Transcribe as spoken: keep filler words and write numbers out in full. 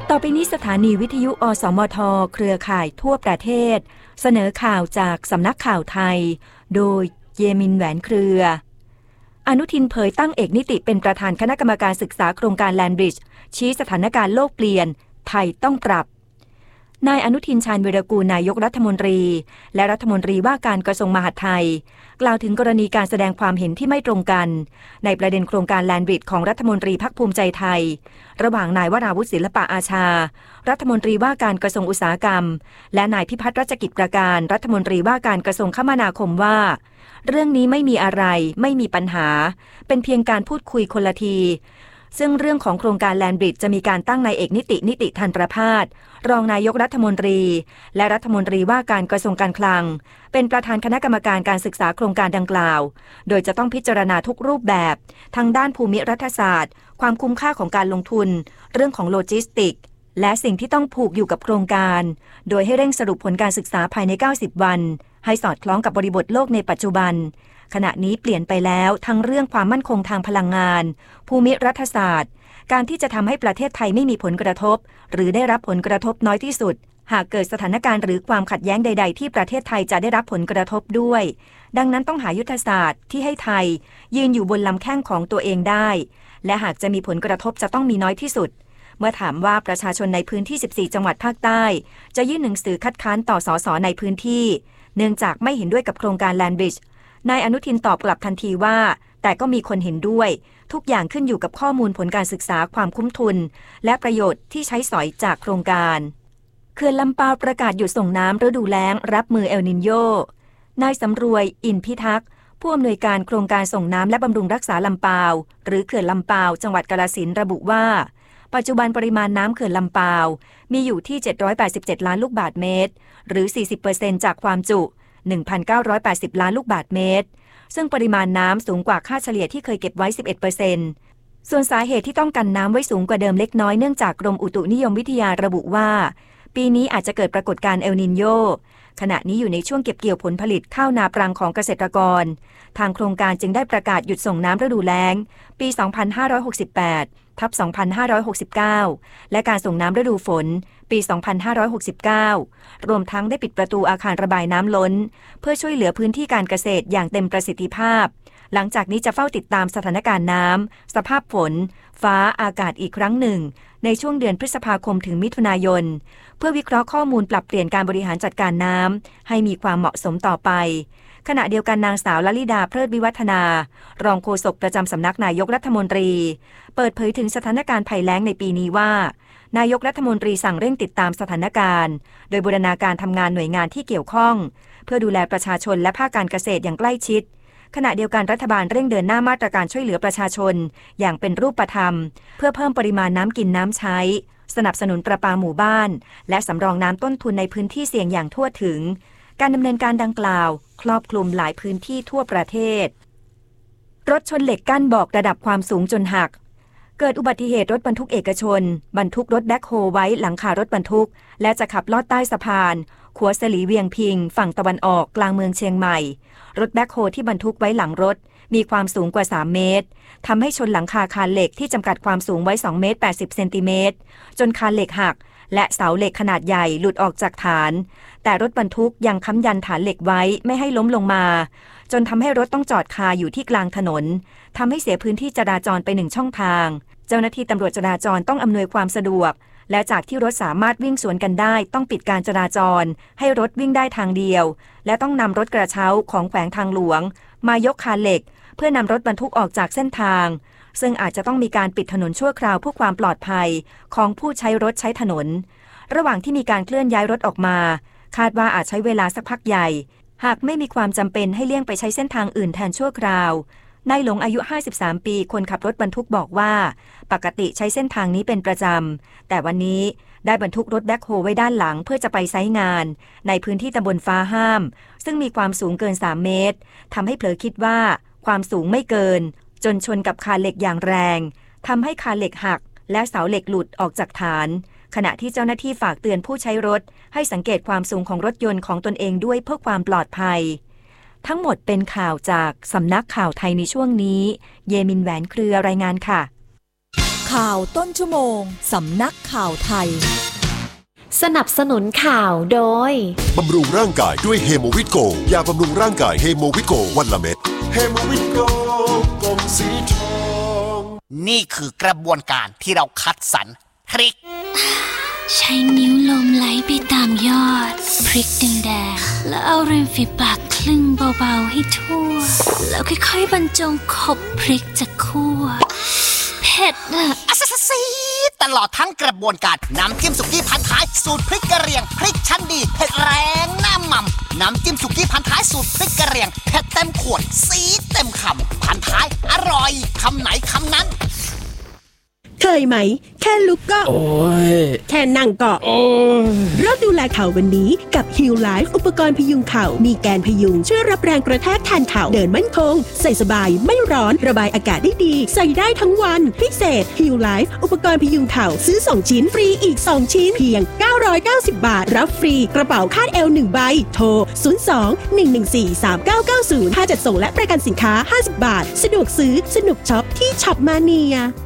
ต่อไปนี้สถานีวิทยุอสมทเครือข่ายทั่วประเทศเสนอข่าวจากสำนักข่าวไทยโดยเยมินแหวนเครืออนุทินเผยตั้งเอกนิติเป็นประธานคณะกรรมการศึกษาโครงการแลนบริดจ์ชี้สถานการณ์โลกเปลี่ยนไทยต้องปรับนายอนุทินชาญวีรกูลนายกรัฐมนตรีและรัฐมนตรีว่าการกระทรวงมหาดไทยกล่าวถึงกรณีการแสดงความเห็นที่ไม่ตรงกันในประเด็นโครงการแลนบริดจ์ของรัฐมนตรีพรรคภูมิใจไทยระหว่างนายวราวุฒิศิลปะอาชารัฐมนตรีว่าการกระทรวงอุตสาหกรรมและนายพิพัฒน์รัชกิจประการรัฐมนตรีว่าการกระทรวงคมนาคมว่าเรื่องนี้ไม่มีอะไรไม่มีปัญหาเป็นเพียงการพูดคุยคนละทีซึ่งเรื่องของโครงการแลนบริดจ์จะมีการตั้งนายเอกนิตินิติทันประภาสรองนายกรัฐมนตรีและรัฐมนตรีว่าการกระทรวงการคลังเป็นประธานคณะกรรมการการศึกษาโครงการดังกล่าวโดยจะต้องพิจารณาทุกรูปแบบทั้งด้านภูมิรัฐศาสตร์ความคุ้มค่าของการลงทุนเรื่องของโลจิสติกและสิ่งที่ต้องผูกอยู่กับโครงการโดยให้เร่งสรุปผลการศึกษาภายในเก้าสิบวันให้สอดคล้องกับบริบทโลกในปัจจุบันขณะนี้เปลี่ยนไปแล้วทั้งเรื่องความมั่นคงทางพลังงานภูมิรัฐศาสตร์การที่จะทำให้ประเทศไทยไม่มีผลกระทบหรือได้รับผลกระทบน้อยที่สุดหากเกิดสถานการณ์หรือความขัดแย้งใดๆที่ประเทศไทยจะได้รับผลกระทบด้วยดังนั้นต้องหายุทธศาสตร์ที่ให้ไทยยืนอยู่บนลำแข้งของตัวเองได้และหากจะมีผลกระทบจะต้องมีน้อยที่สุดเมื่อถามว่าประชาชนในพื้นที่สิบสี่จังหวัดภาคใต้จะยื่นหนังสือคัดค้านต่อสสในพื้นที่เนื่องจากไม่เห็นด้วยกับโครงการแลนบริดจ์นายอนุทินตอบกลับทันทีว่าแต่ก็มีคนเห็นด้วยทุกอย่างขึ้นอยู่กับข้อมูลผลการศึกษาความคุ้มทุนและประโยชน์ที่ใช้สอยจากโครงการเขื่อนลำปาวประกาศหยุดส่งน้ำฤดูแล้งรับมือเอลนินโญนายสำรวยอินพิทักษ์ผู้อำนวยการโครงการส่งน้ำและบำรุงรักษาลำปาวหรือเขื่อนลำปาวจังหวัดกาฬสินธุ์ระบุว่าปัจจุบันปริมาณน้ำเขื่อนลำปาวมีอยู่ที่เจ็ดร้อยแปดสิบเจ็ดล้านลูกบาศก์เมตรหรือ สี่สิบเปอร์เซ็นต์ จากความจุ หนึ่งพันเก้าร้อยแปดสิบล้านลูกบาศก์เมตรซึ่งปริมาณน้ำสูงกว่าค่าเฉลี่ยที่เคยเก็บไว้ สิบเอ็ดเปอร์เซ็นต์ ส่วนสาเหตุที่ต้องกันน้ำไว้สูงกว่าเดิมเล็กน้อยเนื่องจากกรมอุตุนิยมวิทยาระบุว่าปีนี้อาจจะเกิดปรากฏการณ์เอลนินโญขณะนี้อยู่ในช่วงเก็บเกี่ยวผลผลิตข้าวนาปรังของเกษตรกรทางโครงการจึงได้ประกาศหยุดส่งน้ำฤดูแล้งปี สองพันห้าร้อยหกสิบแปด ทับ สองพันห้าร้อยหกสิบเก้า และการส่งน้ำฤดูฝนปี สองพันห้าร้อยหกสิบเก้า รวมทั้งได้ปิดประตูอาคารระบายน้ำล้นเพื่อช่วยเหลือพื้นที่การเกษตรอย่างเต็มประสิทธิภาพหลังจากนี้จะเฝ้าติดตามสถานการณ์น้ำสภาพฝนฟ้าอากาศอีกครั้งหนึ่งในช่วงเดือนพฤษภาคมถึงมิถุนายนเพื่อวิเคราะห์ข้อมูลปรับเปลี่ยนการบริหารจัดการน้ำให้มีความเหมาะสมต่อไปขณะเดียวกันนางสาวลลิดาเพลิดวิวัฒนารองโฆษกประจำสำนักนายกรัฐมนตรีเปิดเผยถึงสถานการณ์ภัยแล้งในปีนี้ว่านายกรัฐมนตรีสั่งเร่งติดตามสถานการณ์โดยบูรณาการทำงานหน่วยงานที่เกี่ยวข้องเพื่อดูแลประชาชนและภาคการเกษตรอย่างใกล้ชิดขณะเดียวกันรัฐบาลเร่งเดินหน้ามาตรการช่วยเหลือประชาชนอย่างเป็นรูปธรรมเพื่อเพิ่มปริมาณน้ำกินน้ำใช้สนับสนุนประปาหมู่บ้านและสำรองน้ำต้นทุนในพื้นที่เสี่ยงอย่างทั่วถึงการดำเนินการดังกล่าวครอบคลุมหลายพื้นที่ทั่วประเทศรถชนเหล็กกั้นบอกระดับความสูงจนหักเกิดอุบัติเหตุรถบรรทุกเอกชนบรรทุกรถแบ็คโฮไว้หลังคารถบรรทุกและจะขับลอดใต้สะพานขัวสลีเวียงพิงฝั่งตะวันออกกลางเมืองเชียงใหม่รถแบ็คโฮที่บรรทุกไว้หลังรถมีความสูงกว่าสามเมตรทำให้ชนหลังคาคานเหล็กที่จำกัดความสูงไว้สองเมตรแปดสิบเซนติเมตรจนคานเหล็กหักและเสาเหล็กขนาดใหญ่หลุดออกจากฐานแต่รถบรรทุกยังค้ำยันฐานเหล็กไว้ไม่ให้ล้มลงมาจนทำให้รถต้องจอดคาอยู่ที่กลางถนนทำให้เสียพื้นที่จราจรไปหนึ่งช่องทางเจ้าหน้าที่ตำรวจจราจรต้องอำนวยความสะดวกและจากที่รถสามารถวิ่งสวนกันได้ต้องปิดการจราจรให้รถวิ่งได้ทางเดียวและต้องนำรถกระเช้าของแขวงทางหลวงมายกคานเหล็กเพื่อนำรถบรรทุกออกจากเส้นทางซึ่งอาจจะต้องมีการปิดถนนชั่วคราวเพื่อความปลอดภัยของผู้ใช้รถใช้ถนนระหว่างที่มีการเคลื่อนย้ายรถออกมาคาดว่าอาจใช้เวลาสักพักใหญ่หากไม่มีความจำเป็นให้เลี่ยงไปใช้เส้นทางอื่นแทนชั่วคราวนายหลงอายุห้าสิบสามปีคนขับรถบรรทุกบอกว่าปกติใช้เส้นทางนี้เป็นประจำแต่วันนี้ได้บรรทุกรถแบ็คโฮไว้ด้านหลังเพื่อจะไปไซต์งานในพื้นที่ตำบลฟ้าห้ามซึ่งมีความสูงเกินสามเมตรทำให้เผลอคิดว่าความสูงไม่เกินจนชนกับคานเหล็กอย่างแรงทำให้คานเหล็กหักและเสาเหล็กหลุดออกจากฐานขณะที่เจ้าหน้าที่ฝากเตือนผู้ใช้รถให้สังเกตความสูงของรถยนต์ของตนเองด้วยเพื่อความปลอดภัยทั้งหมดเป็นข่าวจากสำนักข่าวไทยในช่วงนี้เยมินแหวนเครือรายงานค่ะข่าวต้นชั่วโมงสำนักข่าวไทยสนับสนุนข่าวโดยบำรุงร่างกายด้วยเฮโมวิตโกยาบำรุงร่างกายเฮโมวิตโกวันละเม็ดเฮโมวิตโกกลมสีทองนี่คือกระบวนการที่เราคัดสรรพริกใช้นิ้วลมไหลไปตามยอดพริกแดงๆแล้วเอาริมฝีปากคลึงเบาๆให้ทั่วแล้วค่อยๆบรรจงขบพริกจากคั่วเผ็ดอะอัสซีตลอดทั้งกระบวนการน้ำจิ้มสุกี้พันท้ายสูตรพริกกระเหรี่ยงพริกชั้นดีเผ็ดแรงน้ำมันน้ำจิ้มสุกี้พันท้ายสูตรพริกกระเหรี่ยงเผ็ดเต็มขวดสีเต็มคำพันท้ายอร่อยคำไหนคำนั้นเคยไหมแค่ลุกก็โอ้ยแค่นั่งก็โอ้ยเริ่มดูแลเข่าวันนี้กับ Heal Life อุปกรณ์พยุงเข่ามีแกนพยุงช่วยรับแรงกระแทกแทนเข่าเดินมั่นคงใส่สบายไม่ร้อนระบายอากาศได้ดีใส่ได้ทั้งวันพิเศษ Heal Life อุปกรณ์พยุงเข่าซื้อสองชิ้นฟรีอีกสองชิ้นเพียงเก้าร้อยเก้าสิบบาทรับฟรีกระเป๋าคาดเอวหนึ่งใบโทรศูนย์ สอง หนึ่ง หนึ่ง สี่ สาม เก้า เก้า ศูนย์ค่าจัดส่งและประกันสินค้าห้าสิบบาทสะดวกซื้อสนุกช็อปที่ช็อปมาเนีย